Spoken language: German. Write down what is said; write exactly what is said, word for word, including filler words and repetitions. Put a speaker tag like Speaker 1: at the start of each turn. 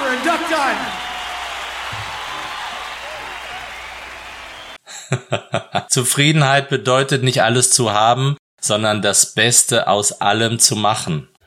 Speaker 1: and Duck Dive.
Speaker 2: Zufriedenheit bedeutet nicht alles zu haben, sondern das Beste aus allem zu machen.